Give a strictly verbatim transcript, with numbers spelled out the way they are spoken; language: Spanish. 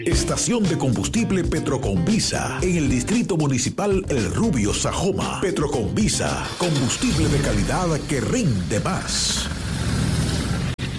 Estación de combustible Petroconvisa en el Distrito Municipal El Rubio, Sajoma. Petroconvisa, combustible de calidad que rinde más.